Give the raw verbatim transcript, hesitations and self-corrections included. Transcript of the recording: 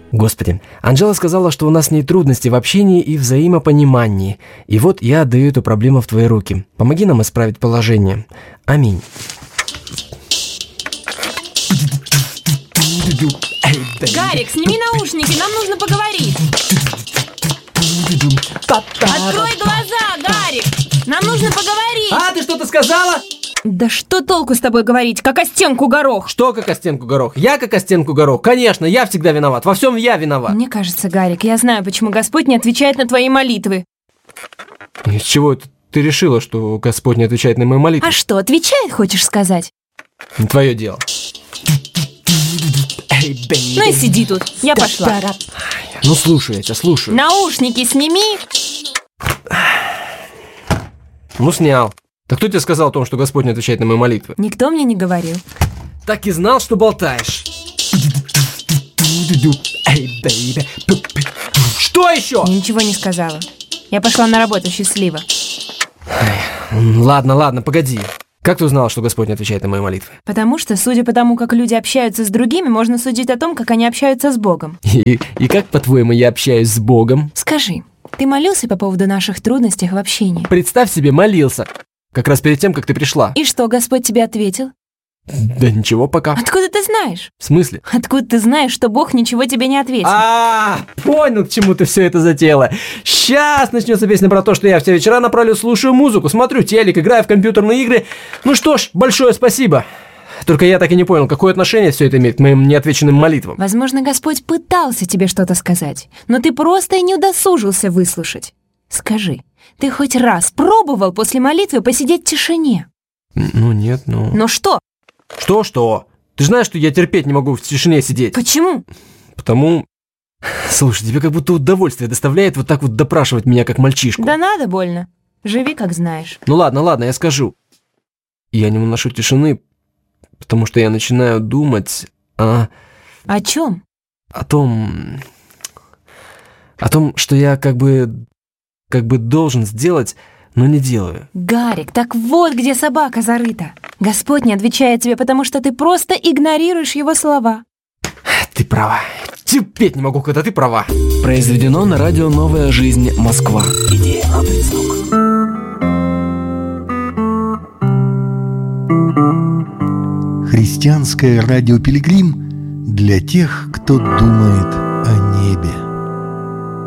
Господи, Анжела сказала, что у нас с ней трудности в общении и взаимопонимании. И вот я отдаю эту проблему в твои руки. Помоги нам исправить положение. Аминь. Гарик, сними наушники, нам нужно поговорить. Открой глаза, Гарик! Нам нужно поговорить. А, ты что-то сказала? Да что толку с тобой говорить, как о стенку горох? Что как о стенку горох? Я как о стенку горох? Конечно, я всегда виноват, во всем я виноват. Мне кажется, Гарик, я знаю, почему Господь не отвечает на твои молитвы. Из чего это ты решила, что Господь не отвечает на мои молитвы? А что, отвечает, хочешь сказать? Не твое дело. Ну и сиди тут, я пошла. Ну слушай, я тебя слушаю. Наушники сними. Ну снял. Так кто тебе сказал о том, что Господь не отвечает на мои молитвы? Никто мне не говорил. Так и знал, что болтаешь. Что еще? Я ничего не сказала. Я пошла на работу, счастливо. Ладно, ладно, погоди. Как ты узнала, что Господь не отвечает на мои молитвы? Потому что, судя по тому, как люди общаются с другими, можно судить о том, как они общаются с Богом. И, и как, по-твоему, я общаюсь с Богом? Скажи, ты молился по поводу наших трудностей в общении? Представь себе, молился. Как раз перед тем, как ты пришла. И что, Господь тебе ответил? Да ничего пока. Откуда ты знаешь? В смысле? Откуда ты знаешь, что Бог ничего тебе не ответил? А, понял, к чему ты все это затеяла. Сейчас начнется песня про то, что я все вечера напролет слушаю музыку, смотрю телек, играю в компьютерные игры. Ну что ж, большое спасибо. Только я так и не понял, какое отношение все это имеет к моим неотвеченным молитвам. Возможно, Господь пытался тебе что-то сказать, но ты просто и не удосужился выслушать. Скажи, ты хоть раз пробовал после молитвы посидеть в тишине? Ну нет, ну... Но что? Что-что? Ты же знаешь, что я терпеть не могу в тишине сидеть. Почему? Потому... Слушай, тебе как будто удовольствие доставляет вот так вот допрашивать меня, как мальчишку. Да надо больно. Живи, как знаешь. Ну ладно, ладно, я скажу. Я не выношу тишины, потому что я начинаю думать о... О чем? О том... О том, что я как бы... Как бы должен сделать, но не делаю. Гарик, так вот где собака зарыта. Господь не отвечает тебе, потому что ты просто игнорируешь его слова. Ты права. Терпеть не могу, когда ты права. Произведено на радио «Новая жизнь. Москва». Идея на звук. Христианское радио «Пилигрим» для тех, кто думает о небе.